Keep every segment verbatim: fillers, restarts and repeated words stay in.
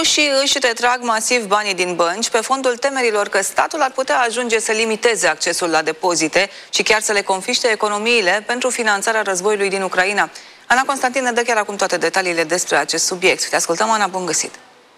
Rușii își retrag masiv banii din bănci pe fondul temerilor că statul ar putea ajunge să limiteze accesul la depozite și chiar să le confiște economiile pentru finanțarea războiului din Ucraina. Ana Constantin ne dă chiar acum toate detaliile despre acest subiect. Te ascultăm, Ana, bun găsit!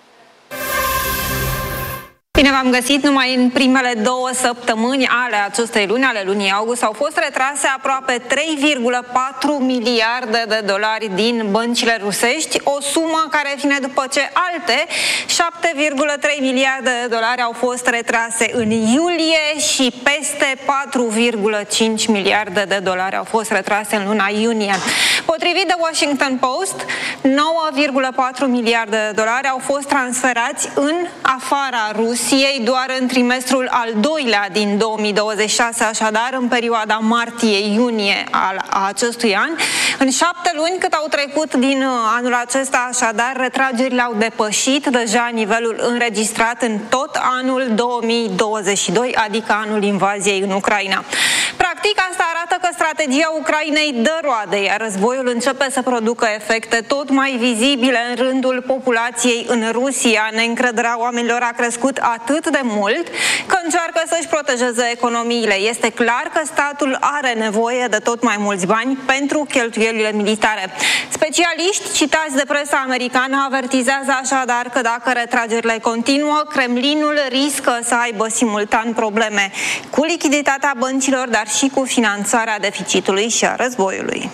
Bine v-am găsit! Numai în primele două săptămâni ale acestei luni, ale lunii august, au fost retrase aproape trei virgulă patru miliarde de dolari din băncile rusești, o sumă care vine după ce alte șapte virgulă trei miliarde de dolari au fost retrase în iulie și peste patru virgulă cinci miliarde de dolari au fost retrase în luna iunie. Potrivit de Washington Post, nouă virgulă patru miliarde de dolari au fost transferați în afara Rusiei doar în trimestrul al doilea din două mii douăzeci și șase, așadar în perioada martie-iunie al acestui an. În șapte luni cât au trecut din anul acesta, așadar, retragerile au depășit deja nivelul înregistrat în tot anul două mii douăzeci și doi, adică anul invaziei în Ucraina. Practic, asta arată că strategia Ucrainei dă roade, iar războiul începe să producă efecte tot mai vizibile în rândul populației în Rusia. Neîncrederea oamenilor a crescut atât de mult că încearcă să-și protejeze economiile. Este clar că statul are nevoie de tot mai mulți bani pentru cheltuielile militare. Specialiști citați de presa americană avertizează așadar că dacă retragerile continuă, Kremlinul riscă să aibă simultan probleme cu lichiditatea băncilor, dar și cu finanțarea deficitului și a războiului.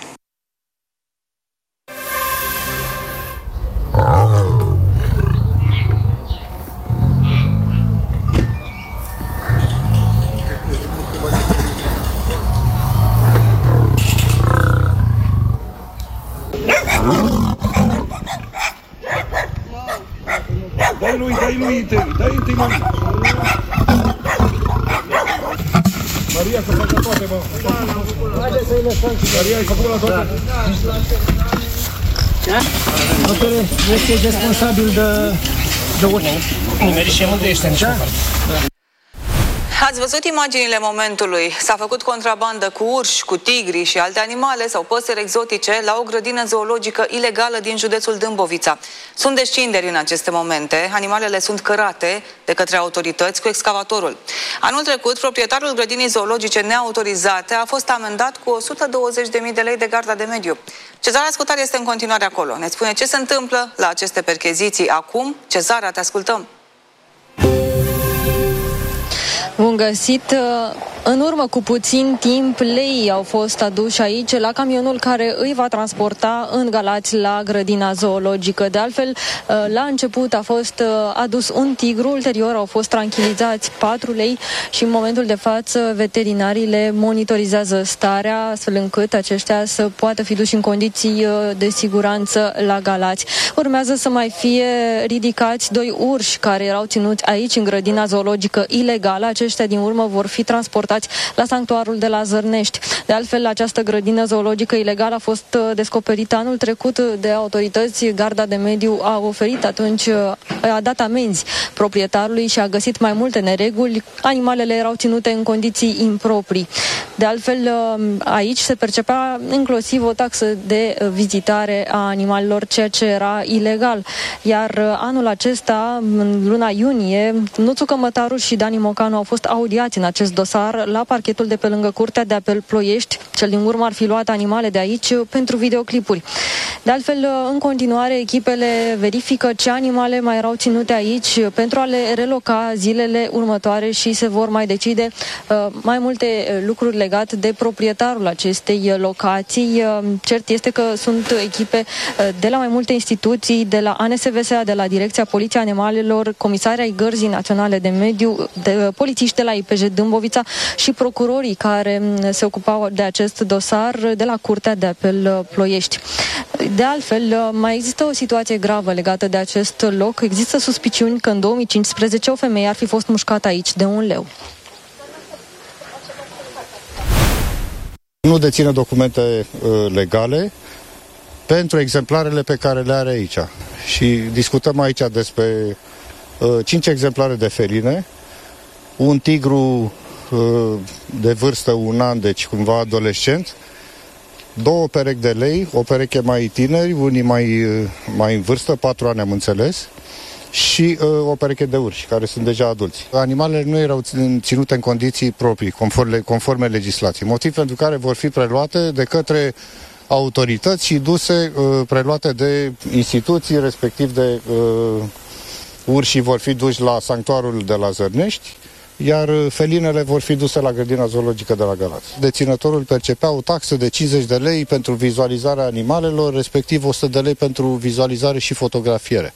Dai lui, dai lui întâi, dai întâi lui. Maria, să facă toate, mă. Haide să-i lăsăm. Maria, ai făcut la toate? Da. Doctore, este responsabil de... de orice. Numeri și unde ești în nici parte. Ați văzut imaginile momentului. S-a făcut contrabandă cu urși, cu tigri și alte animale sau păsări exotice la o grădină zoologică ilegală din județul Dâmbovița. Sunt descinderi în aceste momente. Animalele sunt cărate de către autorități cu excavatorul. Anul trecut, proprietarul grădinii zoologice neautorizate a fost amendat cu o sută douăzeci de mii de lei de garda de mediu. Cezara Scutar este în continuare acolo. Ne spune ce se întâmplă la aceste percheziții acum. Cezara, te ascultăm. Bun găsit! În urmă cu puțin timp, leii au fost aduși aici la camionul care îi va transporta în Galați la grădina zoologică. De altfel, la început a fost adus un tigru, ulterior au fost tranquilizați patru lei și în momentul de față veterinarii le monitorizează starea astfel încât aceștia să poată fi duși în condiții de siguranță la Galați. Urmează să mai fie ridicați doi urși care erau ținuți aici în grădina zoologică ilegală. Aceștia din urmă vor fi transportați la sanctuarul de la Zărnești. De altfel, această grădină zoologică ilegală a fost descoperită anul trecut de autorități. Garda de mediu a oferit atunci, a dat amenzi proprietarului și a găsit mai multe nereguli. Animalele erau ținute în condiții improprii. De altfel, aici se percepea inclusiv o taxă de vizitare a animalelor, ceea ce era ilegal. Iar anul acesta, în luna iunie, Nuțu Cămătaru și Dani Mocanu au fost audiați în acest dosar la parchetul de pe lângă Curtea de Apel Ploiești. Cel din urmă ar fi luat animale de aici pentru videoclipuri. De altfel, în continuare, echipele verifică ce animale mai erau ținute aici pentru a le reloca zilele următoare și se vor mai decide uh, mai multe lucruri legate de proprietarul acestei locații. Uh, cert este că sunt echipe uh, de la mai multe instituții, de la A N S V S A, de la Direcția Poliției Animalelor, Comisaria ai Gărzii Naționale de Mediu, de, uh, polițiști de la I P J Dâmbovița și procurorii care se ocupau de acest dosar de la Curtea de Apel Ploiești. De altfel, mai există o situație gravă legată de acest loc. Există suspiciuni că în două mii cincisprezece o femeie ar fi fost mușcată aici de un leu. Nu deține documente uh, legale pentru exemplarele pe care le are aici. Și discutăm aici despre uh, cinci exemplare de feline, un tigru de vârstă un an, deci cumva adolescent, două perechi de lei, o pereche mai tineri, unii mai, mai în vârstă, patru ani am înțeles, și uh, o pereche de urși, care sunt deja adulți. Animalele nu erau ținute în condiții proprii, conform, conforme legislației, motiv pentru care vor fi preluate de către autorități și duse, uh, preluate de instituții, respectiv de uh, urșii vor fi duși la sanctuarul de la Zărnești, iar felinele vor fi duse la grădina zoologică de la Galați. Deținătorul percepea o taxă de cincizeci de lei pentru vizualizarea animalelor, respectiv o sută de lei pentru vizualizare și fotografiere.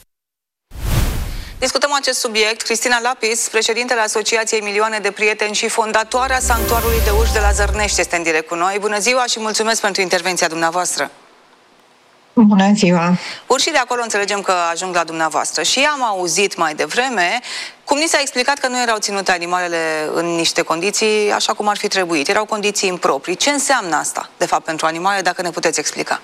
Discutăm acest subiect. Cristina Lapis, președintele Asociației Milioane de Prieteni și fondatoarea Sanctuarului de Urși de la Zărnești, este în direct cu noi. Bună ziua și mulțumesc pentru intervenția dumneavoastră. Bună ziua! Urșii de acolo înțelegem că ajung la dumneavoastră și am auzit mai devreme cum ni s-a explicat că nu erau ținute animalele în niște condiții așa cum ar fi trebuit. Erau condiții improprii. Ce înseamnă asta, de fapt, pentru animale, dacă ne puteți explica?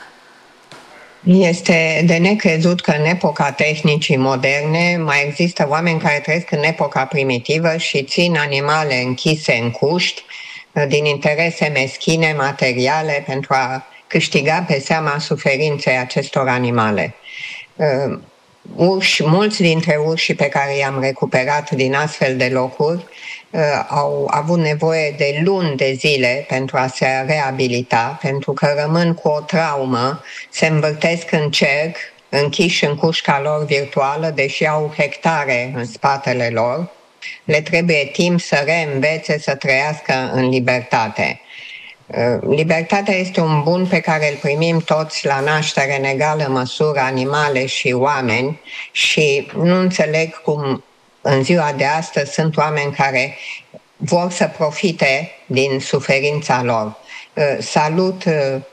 Este de necrezut că în epoca tehnicii moderne mai există oameni care trăiesc în epoca primitivă și țin animale închise în cuști din interese meschine, materiale, pentru a câștiga pe seama suferinței acestor animale. Uh, urși, mulți dintre urșii pe care i-am recuperat din astfel de locuri uh, au avut nevoie de luni de zile pentru a se reabilita, pentru că rămân cu o traumă, se învârtesc în cerc, închiși în cușca lor virtuală, deși au hectare în spatele lor. Le trebuie timp să reînvețe să trăiască în libertate. Libertatea este un bun pe care îl primim toți la naștere în egală măsură, animale și oameni, și nu înțeleg cum în ziua de astăzi sunt oameni care vor să profite din suferința lor. Salut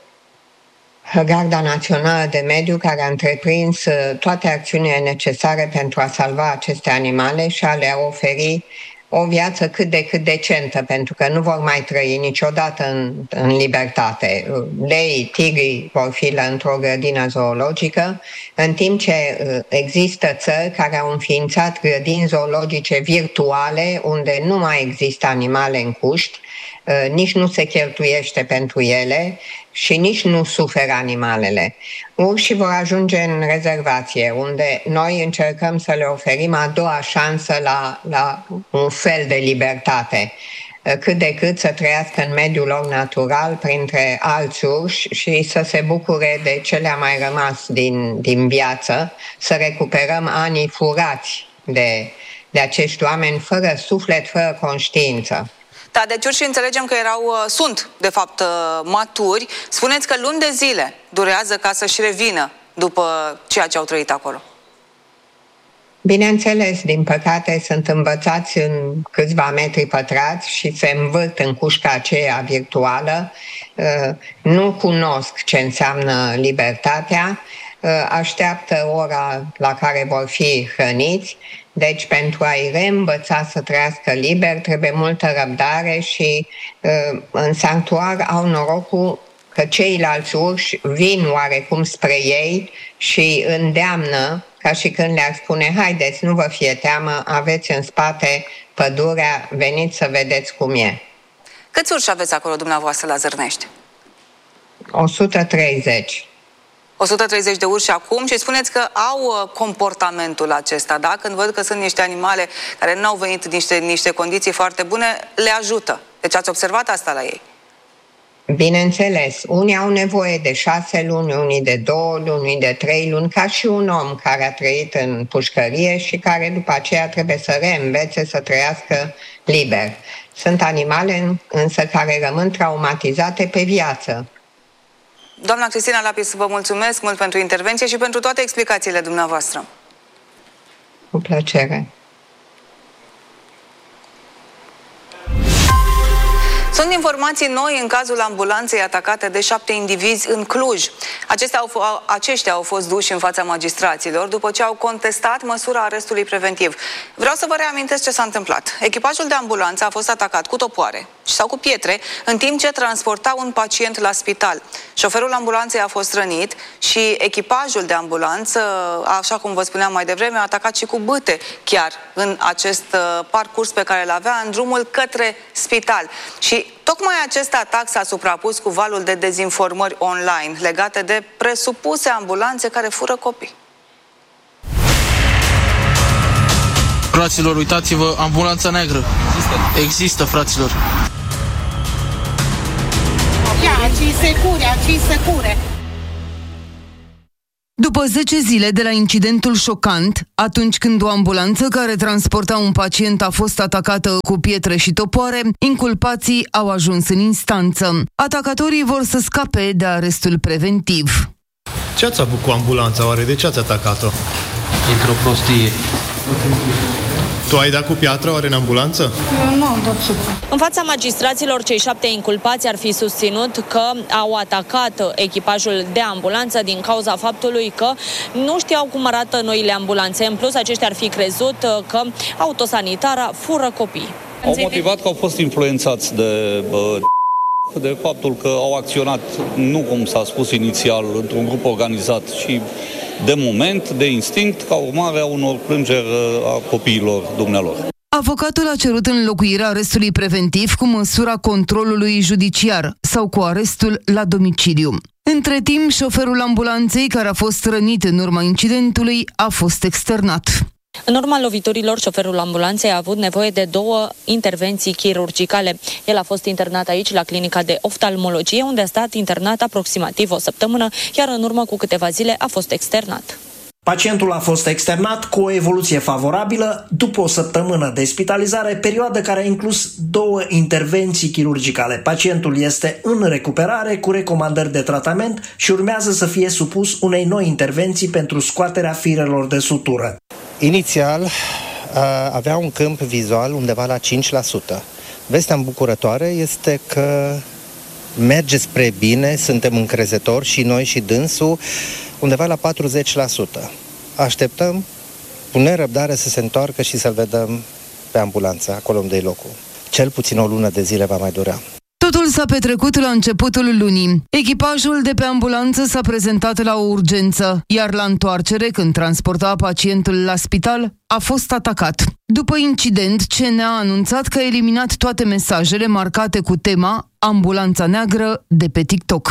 Garda Națională de Mediu, care a întreprins toate acțiunile necesare pentru a salva aceste animale și a le oferi o viață cât de cât decentă, pentru că nu vor mai trăi niciodată în, în libertate. Leii, tigrii vor fi la, într-o grădină zoologică, în timp ce există țări care au înființat grădini zoologice virtuale, unde nu mai există animale în cuști, nici nu se cheltuiește pentru ele și nici nu suferă animalele. Urșii vor ajunge în rezervație, unde noi încercăm să le oferim a doua șansă la, la un fel de libertate, cât de cât să trăiască în mediul lor natural printre alți urși și să se bucure de ce le-a mai rămas din, din viață, să recuperăm anii furați de, de acești oameni fără suflet, fără conștiință. Da, deci urșii înțelegem că erau, sunt, de fapt, maturi. Spuneți că luni de zile durează ca să-și revină după ceea ce au trăit acolo. Bineînțeles, din păcate sunt învățați în câțiva metri pătrați și se învârt în cușca aceea virtuală. Nu cunosc ce înseamnă libertatea, așteaptă ora la care vor fi hrăniți. Deci, pentru a-i reînvăța să trăiască liber, trebuie multă răbdare și uh, în sanctuar au norocul că ceilalți urși vin oarecum spre ei și îndeamnă, ca și când le-ar spune: haideți, nu vă fie teamă, aveți în spate pădurea, veniți să vedeți cum e. Câți urși aveți acolo dumneavoastră la Zărnești? o sută treizeci. o sută treizeci de urși acum și spuneți că au comportamentul acesta, da? Când văd că sunt niște animale care nu au venit în niște, niște condiții foarte bune, le ajută. Deci ați observat asta la ei? Bineînțeles, unii au nevoie de șase luni, unii de două luni, unii de trei luni, ca și un om care a trăit în pușcărie și care după aceea trebuie să reînvețe să trăiască liber. Sunt animale însă care rămân traumatizate pe viață. Doamna Cristina Lapis, vă mulțumesc mult pentru intervenție și pentru toate explicațiile dumneavoastră. Cu plăcere. Sunt informații noi în cazul ambulanței atacate de șapte indivizi în Cluj. Acestea au, aceștia au fost duși în fața magistraților după ce au contestat măsura arestului preventiv. Vreau să vă reamintesc ce s-a întâmplat. Echipajul de ambulanță a fost atacat cu topoare sau cu pietre în timp ce transporta un pacient la spital. Șoferul ambulanței a fost rănit și echipajul de ambulanță, așa cum vă spuneam mai devreme, a atacat și cu bâte chiar în acest parcurs pe care îl avea în drumul către spital. Și tocmai acest atac s-a suprapus cu valul de dezinformări online legate de presupuse ambulanțe care fură copii. Fraților, uitați-vă, ambulanța neagră. Există, Există fraților. Ia, aici secure, aici secure. După zece zile de la incidentul șocant, atunci când o ambulanță care transporta un pacient a fost atacată cu pietre și topoare, inculpații au ajuns în instanță. Atacatorii vor să scape de arestul preventiv. Ce ați avut cu ambulanța, oare? De ce ați atacat-o? Într-o prostie. Tu ai dat cu piatră, oare, în ambulanță? Eu nu am dat supă. În fața magistraților, cei șapte inculpați ar fi susținut că au atacat echipajul de ambulanță din cauza faptului că nu știau cum arată noile ambulanțe. În plus, aceștia ar fi crezut că autosanitara fură copii. Au motivat că au fost influențați de... Bă, de faptul că au acționat, nu cum s-a spus inițial, într-un grup organizat, ci de moment, de instinct, ca urmare a unor plângeri a copiilor dumnealor. Avocatul a cerut înlocuirea arestului preventiv cu măsura controlului judiciar sau cu arestul la domiciliu. Între timp, șoferul ambulanței, care a fost rănit în urma incidentului, a fost externat. În urma loviturilor, șoferul ambulanței a avut nevoie de două intervenții chirurgicale. El a fost internat aici, la clinica de oftalmologie, unde a stat internat aproximativ o săptămână, iar în urmă cu câteva zile a fost externat. Pacientul a fost externat cu o evoluție favorabilă după o săptămână de spitalizare, perioadă care a inclus două intervenții chirurgicale. Pacientul este în recuperare cu recomandări de tratament și urmează să fie supus unei noi intervenții pentru scoaterea firelor de sutură. Inițial avea un câmp vizual undeva la cinci la sută. Vestea îmbucurătoare este că merge spre bine, suntem încrezători și noi și dânsul, undeva la patruzeci la sută. Așteptăm cu nerăbdare să se întoarcă și să-l vedem pe ambulanță, acolo unde e locul. Cel puțin o lună de zile va mai dura. Totul s-a petrecut la începutul lunii. Echipajul de pe ambulanță s-a prezentat la o urgență, iar la întoarcere, când transporta pacientul la spital, a fost atacat. După incident, C N A a anunțat că a eliminat toate mesajele marcate cu tema Ambulanța Neagră de pe TikTok.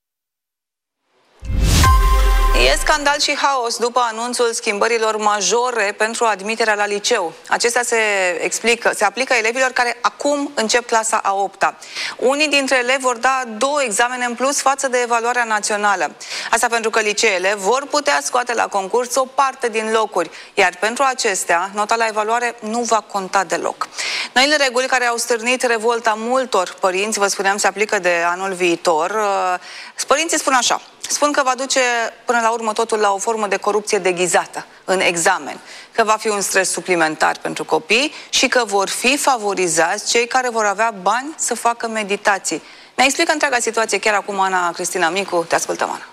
E scandal și haos după anunțul schimbărilor majore pentru admiterea la liceu. Acestea se explică, se aplică elevilor care acum încep clasa a opta. Unii dintre elevi vor da două examene în plus față de evaluarea națională. Asta pentru că liceele vor putea scoate la concurs o parte din locuri, iar pentru acestea, nota la evaluare nu va conta deloc. Noile reguli care au stârnit revolta multor părinți, vă spuneam, se aplică de anul viitor. Părinții spun așa: spun că va duce până la urmă totul la o formă de corupție deghizată în examen, că va fi un stres suplimentar pentru copii și că vor fi favorizați cei care vor avea bani să facă meditații. Ne explică întreaga situație chiar acum Ana Cristina Micu. Te ascultăm, Ana.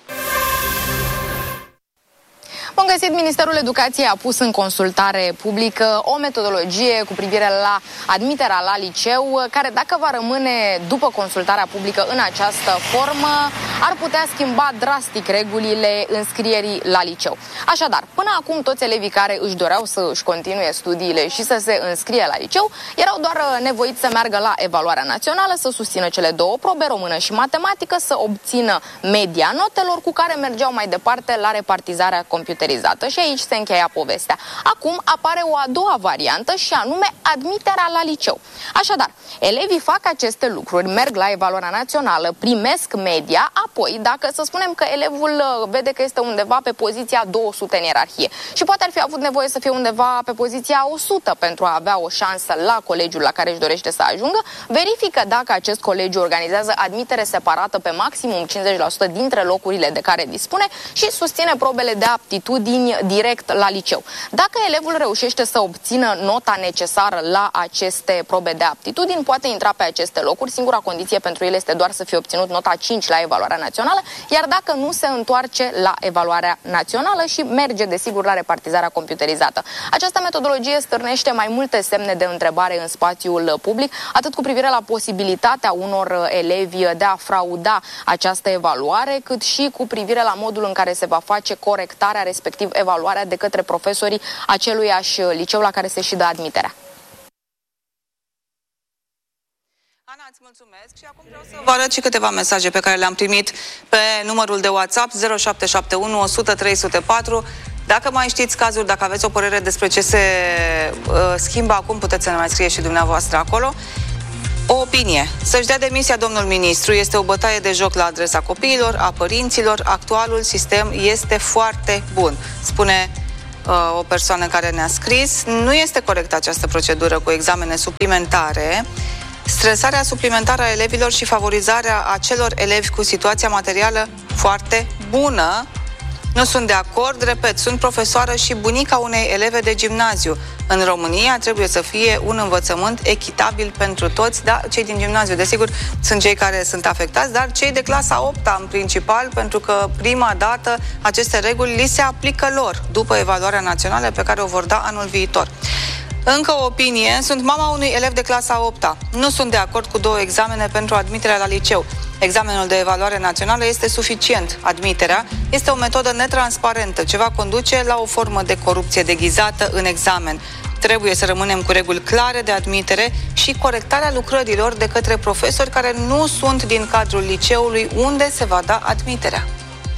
Bun găsit, Ministerul Educației a pus în consultare publică o metodologie cu privire la admiterea la liceu, care, dacă va rămâne după consultarea publică în această formă, ar putea schimba drastic regulile înscrierii la liceu. Așadar, până acum toți elevii care își doreau să își continue studiile și să se înscrie la liceu erau doar nevoiți să meargă la evaluarea națională, să susțină cele două probe, română și matematică, să obțină media notelor cu care mergeau mai departe la repartizarea computerizată. Și aici se încheia povestea. Acum apare o a doua variantă și anume admiterea la liceu. Așadar, elevii fac aceste lucruri, merg la evaluarea națională, primesc media, apoi, dacă să spunem că elevul vede că este undeva pe poziția două sute în ierarhie și poate ar fi avut nevoie să fie undeva pe poziția o sută pentru a avea o șansă la colegiul la care își dorește să ajungă, verifică dacă acest colegiu organizează admitere separată pe maximum cincizeci la sută dintre locurile de care dispune și susține probele de aptitudini direct la liceu. Dacă elevul reușește să obțină nota necesară la aceste probe de aptitudini, poate intra pe aceste locuri. Singura condiție pentru el este doar să fie obținut nota cinci la evaluarea națională, iar dacă nu, se întoarce la evaluarea națională și merge, desigur, la repartizarea computerizată. Această metodologie stârnește mai multe semne de întrebare în spațiul public, atât cu privire la posibilitatea unor elevi de a frauda această evaluare, cât și cu privire la modul în care se va face corectarea, respectiv evaluarea, de către profesorii aceluiași liceu la care se și dă admiterea. Ana, îți mulțumesc și acum vreau să vă arăt și câteva mesaje pe care le-am primit pe numărul de WhatsApp zero șapte șapte unu o sută trei sute patru. Dacă mai știți cazuri, dacă aveți o părere despre ce se uh, schimbă acum, puteți să ne mai scrie și dumneavoastră acolo. O opinie. Să-și dea demisia domnul ministru este o bătaie de joc la adresa copiilor, a părinților. Actualul sistem este foarte bun, spune uh, o persoană care ne-a scris. Nu este corectă această procedură cu examene suplimentare. Stresarea suplimentară a elevilor și favorizarea acelor elevi cu situația materială foarte bună. Nu sunt de acord, repet, sunt profesoară și bunica unei eleve de gimnaziu. În România trebuie să fie un învățământ echitabil pentru toți, da, cei din gimnaziu, desigur, sunt cei care sunt afectați, dar cei de clasa a opta în principal, pentru că prima dată aceste reguli li se aplică lor, după evaluarea națională pe care o vor da anul viitor. Încă o opinie, sunt mama unui elev de clasa a opta. Nu sunt de acord cu două examene pentru admiterea la liceu. Examenul de evaluare națională este suficient. Admiterea este o metodă netransparentă, ce va conduce la o formă de corupție deghizată în examen. Trebuie să rămânem cu reguli clare de admitere și corectarea lucrărilor de către profesori care nu sunt din cadrul liceului unde se va da admiterea.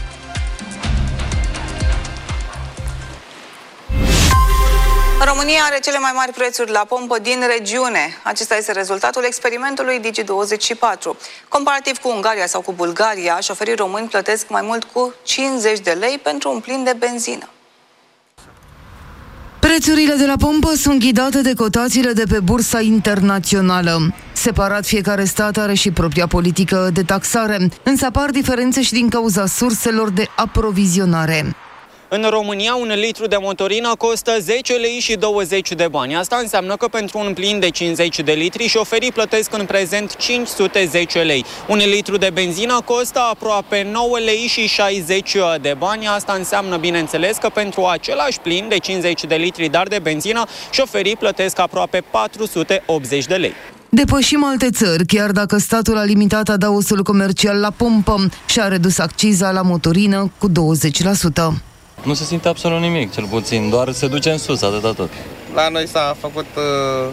România are cele mai mari prețuri la pompă din regiune. Acesta este rezultatul experimentului Digi douăzeci și patru. Comparativ cu Ungaria sau cu Bulgaria, șoferii români plătesc mai mult cu cincizeci de lei pentru un plin de benzină. Prețurile de la pompă sunt ghidate de cotațiile de pe bursa internațională. Separat, fiecare stat are și propria politică de taxare, însă apar diferențe și din cauza surselor de aprovizionare. În România, un litru de motorină costă zece lei și douăzeci de bani. Asta înseamnă că pentru un plin de cincizeci de litri, șoferii plătesc în prezent cinci sute zece lei. Un litru de benzină costă aproape nouă lei și șaizeci de bani. Asta înseamnă, bineînțeles, că pentru același plin de cincizeci de litri, dar de benzină, șoferii plătesc aproape patru sute optzeci de lei. Depășim alte țări, chiar dacă statul a limitat adaosul comercial la pompă și a redus acciza la motorină cu douăzeci la sută. Nu se simte absolut nimic, cel puțin, doar se duce în sus, atâta tot. La noi s-a făcut uh,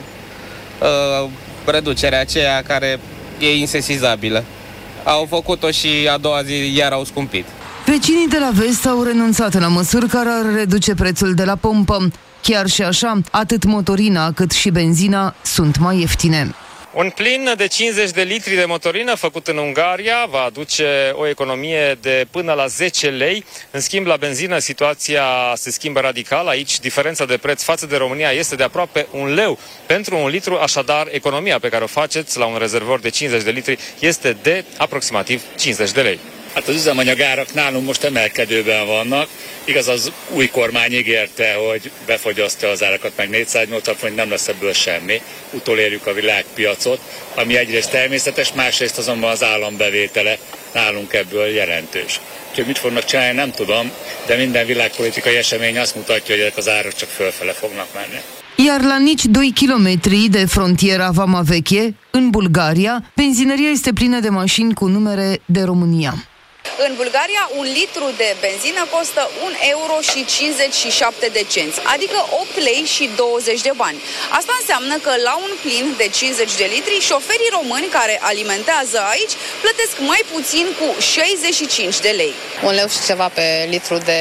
uh, reducerea aceea care e insesizabilă. Au făcut-o și a doua zi iar au scumpit. Vecinii de la vest au renunțat la măsuri care ar reduce prețul de la pompă. Chiar și așa, atât motorina cât și benzina sunt mai ieftine. Un plin de cincizeci de litri de motorină făcut în Ungaria va aduce o economie de până la zece lei. În schimb, la benzină situația se schimbă radical. Aici diferența de preț față de România este de aproape un leu pentru un litru, așadar economia pe care o faceți la un rezervor de cincizeci de litri este de aproximativ cincizeci de lei. Hát az üzemanyagárak nálunk most emelkedőben vannak. Igaz, az új kormány ígérte, hogy befogyasztja az árakat, meg négyszáznyolcvan forint, nem lesz ebből semmi. Utolérjük a világpiacot, ami egyrészt természetes, másrészt azonban az állambevétele nálunk ebből jelentős. Úgyhogy mit fognak csinálni, nem tudom, de minden világpolitikai esemény azt mutatja, hogy ezek az árak csak fölfele fognak menni. Iar la nici doi kilometri de frontiera Vama Veche, în Bulgaria, benzinăria este plină de mașini cu numere de România. În Bulgaria, un litru de benzină costă un euro și cincizeci și șapte de cenți, adică opt lei și douăzeci de bani. Asta înseamnă că la un plin de cincizeci de litri, șoferii români care alimentează aici plătesc mai puțin cu șaizeci și cinci de lei. Un leu și ceva pe litru de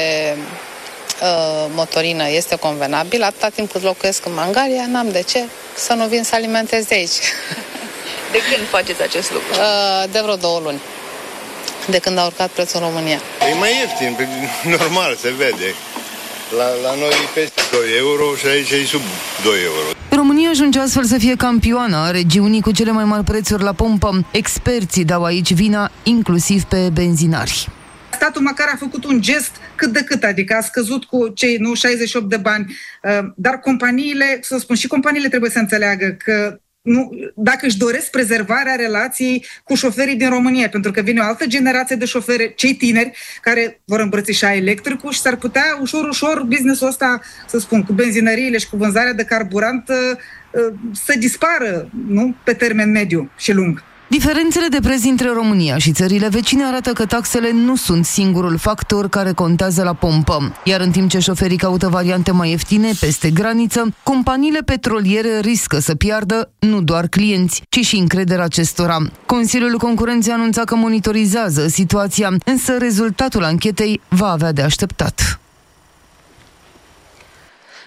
uh, motorină este convenabil. Atâta timp cât locuiesc în Ungaria, n-am de ce să nu vin să alimentez de aici. De când faceți acest lucru? Uh, de vreo două luni. De când a urcat prețul în România. E mai ieftin, normal, se vede. La, la noi e peste doi euro și aici e sub doi euro. România ajunge astfel să fie campioana a regiunii cu cele mai mari prețuri la pompă. Experții dau aici vina inclusiv pe benzinari. Statul măcar a făcut un gest cât de cât, adică a scăzut cu cei nu șaizeci și opt de bani, dar companiile, să spun, și companiile trebuie să înțeleagă că nu, dacă își doresc prezervarea relației cu șoferii din România, pentru că vine o altă generație de șoferi, cei tineri, care vor îmbrățișa electricul și s-ar putea ușor, ușor business-ul ăsta, să spun, cu benzinăriile și cu vânzarea de carburant să dispară, nu, pe termen mediu și lung. Diferențele de preț între România și țările vecine arată că taxele nu sunt singurul factor care contează la pompă. Iar în timp ce șoferii caută variante mai ieftine peste graniță, companiile petroliere riscă să piardă nu doar clienți, ci și încrederea acestora. Consiliul Concurenței anunța că monitorizează situația, însă rezultatul anchetei va avea de așteptat.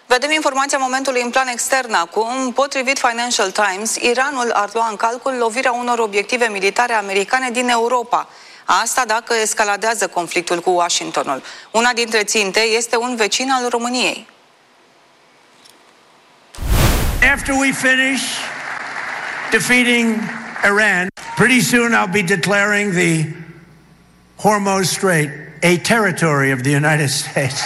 Vedem informația momentului în plan extern acum. Potrivit Financial Times, Iranul ar lua în calcul lovirea unor obiective militare americane din Europa. Asta dacă escaladează conflictul cu Washingtonul. Una dintre ținte este un vecin al României. After we finish defeating Iran, pretty soon I'll be declaring the Hormuz Strait a territory of the United States.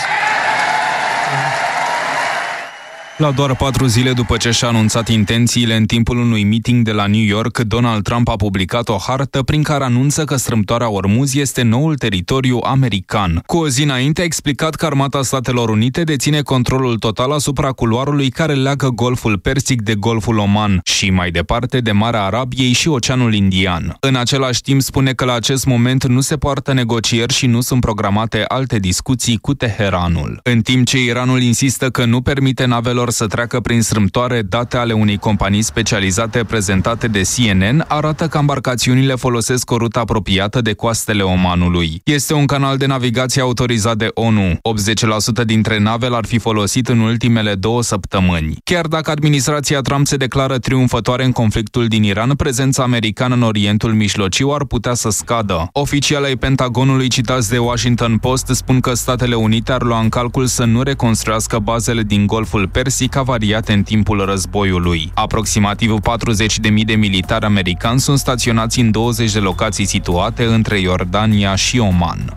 La doar patru zile după ce și-a anunțat intențiile în timpul unui meeting de la New York, Donald Trump a publicat o hartă prin care anunță că strâmtoarea Ormuz este noul teritoriu american. Cu o zi înainte a explicat că Armata Statelor Unite deține controlul total asupra culoarului care leagă Golful Persic de Golful Oman și, mai departe, de Marea Arabiei și Oceanul Indian. În același timp spune că la acest moment nu se poartă negocieri și nu sunt programate alte discuții cu Teheranul. În timp ce Iranul insistă că nu permite navelor să treacă prin strâmtoare, date ale unei companii specializate prezentate de C N N arată că embarcațiunile folosesc o rută apropiată de coastele Omanului. Este un canal de navigație autorizat de O N U. optzeci la sută dintre nave l-ar fi folosit în ultimele două săptămâni. Chiar dacă administrația Trump se declară triumfătoare în conflictul din Iran, prezența americană în Orientul Mijlociu ar putea să scadă. Oficialii ai Pentagonului citați de Washington Post spun că Statele Unite ar lua în calcul să nu reconstruiască bazele din Golful Persic avariate în timpul războiului. Aproximativ patruzeci de mii de militari americani sunt staționați în douăzeci de locații situate între Iordania și Oman.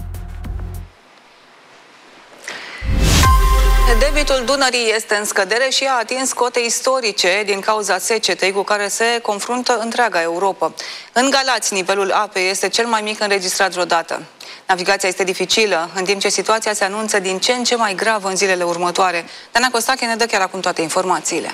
Debitul Dunării este în scădere și a atins cote istorice din cauza secetei cu care se confruntă întreaga Europa. În Galați, nivelul apei este cel mai mic înregistrat vreodată. Navigația este dificilă, în timp ce situația se anunță din ce în ce mai gravă în zilele următoare. Dana Costache ne dă chiar acum toate informațiile.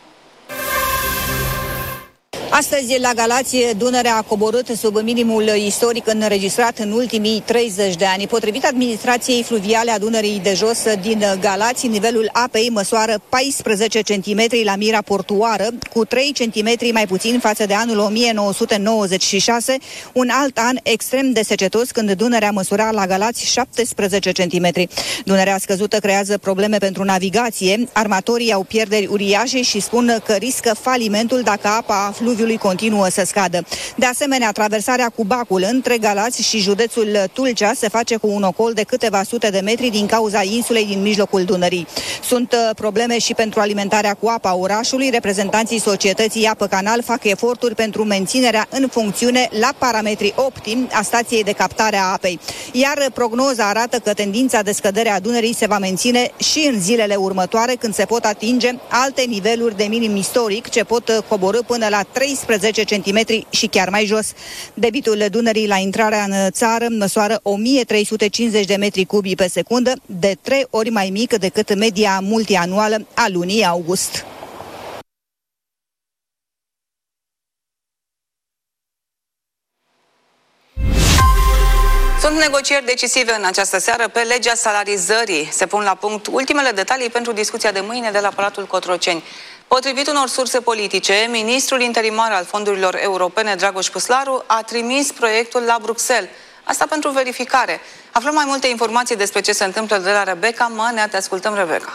Astăzi, la Galați, Dunărea a coborât sub minimul istoric înregistrat în ultimii treizeci de ani. Potrivit administrației fluviale a Dunării de Jos din Galați, nivelul apei măsoară paisprezece centimetri la mira portuară, cu trei centimetri mai puțin față de anul o mie nouă sute nouăzeci și șase, un alt an extrem de secetos, când Dunărea măsura la Galați șaptesprezece centimetri. Dunărea scăzută creează probleme pentru navigație. Armatorii au pierderi uriașe și spun că riscă falimentul dacă apa fluviului continuă să scadă. De asemenea, traversarea cu bacul între Galați și județul Tulcea se face cu un ocol de câteva sute de metri din cauza insulei din mijlocul Dunării. Sunt probleme și pentru alimentarea cu apa orașului. Reprezentanții societății Apă Canal fac eforturi pentru menținerea în funcțiune la parametri optimi a stației de captare a apei. Iar prognoza arată că tendința de scădere a Dunării se va menține și în zilele următoare, când se pot atinge alte niveluri de minim istoric, ce pot coborî până la treisprezece centimetri și chiar mai jos. Debitul Dunării la intrarea în țară măsoară o mie trei sute cincizeci de metri cubi pe secundă, de trei ori mai mic decât media multianuală a lunii august. Sunt negocieri decisive în această seară pe legea salarizării. Se pun la punct ultimele detalii pentru discuția de mâine de la Palatul Cotroceni. Potrivit unor surse politice, ministrul interimar al fondurilor europene, Dragoș Păslaru, a trimis proiectul la Bruxelles. Asta pentru verificare. Aflăm mai multe informații despre ce se întâmplă de la Rebecca Manea. Te ascultăm, Rebecca.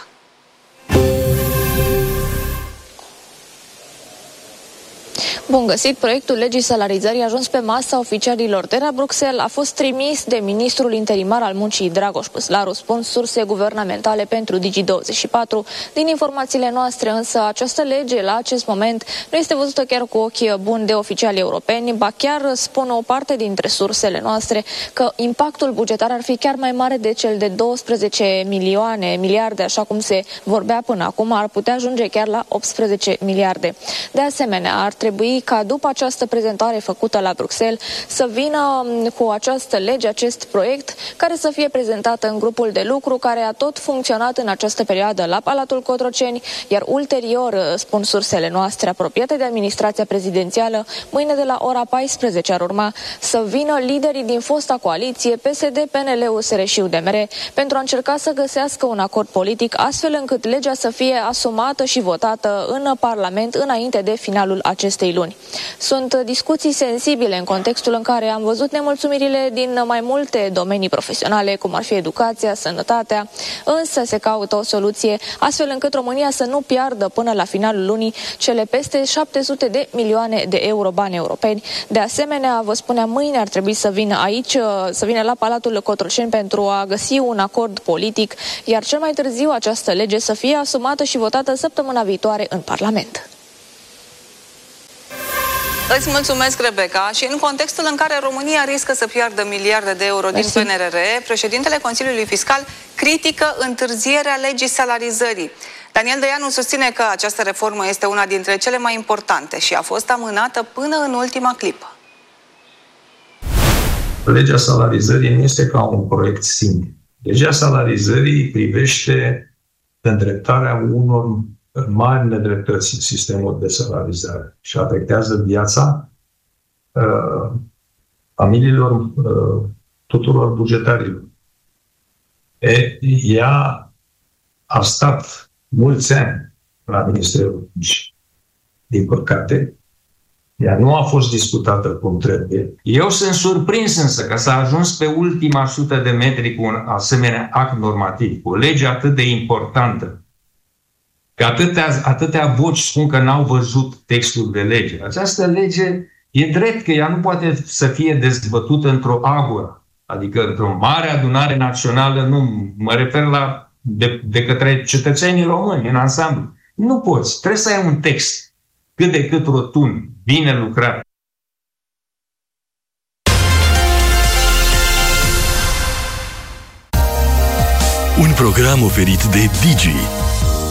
Bun găsit! Proiectul legii salarizării a ajuns pe masa oficialilor de la Bruxelles. A fost trimis de ministrul interimar al muncii, Dragoș Păslaru, spun surse guvernamentale pentru Digi douăzeci și patru. Din informațiile noastre, însă, această lege, la acest moment, nu este văzută chiar cu ochi buni de oficiali europeni, ba chiar spun o parte dintre sursele noastre că impactul bugetar ar fi chiar mai mare de cel de douăsprezece milioane, miliarde, așa cum se vorbea până acum, ar putea ajunge chiar la optsprezece miliarde. De asemenea, ar trebui ca după această prezentare făcută la Bruxelles să vină cu această lege, acest proiect, care să fie prezentat în grupul de lucru care a tot funcționat în această perioadă la Palatul Cotroceni, iar ulterior, spun sursele noastre apropiate de administrația prezidențială, mâine de la ora paisprezece ar urma să vină liderii din fosta coaliție P S D, P N L, U S R și U D M R pentru a încerca să găsească un acord politic, astfel încât legea să fie asumată și votată în Parlament înainte de finalul acestei luni. luni. Sunt discuții sensibile în contextul în care am văzut nemulțumirile din mai multe domenii profesionale, cum ar fi educația, sănătatea, însă se caută o soluție astfel încât România să nu piardă până la finalul lunii cele peste șapte sute de milioane de euro bani europeni. De asemenea, vă spuneam, mâine ar trebui să vină aici, să vină la Palatul Cotroceni pentru a găsi un acord politic, iar cel mai târziu această lege să fie asumată și votată săptămâna viitoare în Parlament. Îți mulțumesc, Rebecca. Și în contextul în care România riscă să piardă miliarde de euro din P N R R, președintele Consiliului Fiscal critică întârzierea legii salarizării. Daniel Dăianu susține că această reformă este una dintre cele mai importante și a fost amânată până în ultima clipă. Legea salarizării nu este ca un proiect simplu. Legea salarizării privește îndreptarea unor mari nedreptăți în sistemul de salarizare și afectează viața uh, familiilor, uh, tuturor bugetarilor. E, ea a stat mulți ani la Ministerul Muncii. Din păcate, ea nu a fost discutată cum trebuie. Eu sunt surprins însă că s-a ajuns pe ultima sută de metri cu un asemenea act normativ, cu o lege atât de importantă, că atâtea, atâtea voci spun că n-au văzut textul de lege. Această lege e drept că ea nu poate să fie dezbătută într-o agora, adică într-o mare adunare națională, nu mă refer la de, de către cetățenii români în ansamblu. Nu poți, trebuie să ai un text cât de cât rotund, bine lucrat. Un program oferit de Digi,